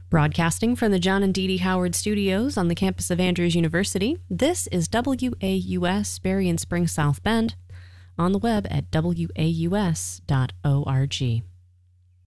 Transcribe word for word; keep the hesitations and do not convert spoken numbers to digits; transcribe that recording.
Broadcasting from the John and Dee Dee Howard Studios on the campus of Andrews University, this is W A U S Berry and Spring South Bend, on the web at W A U S dot org.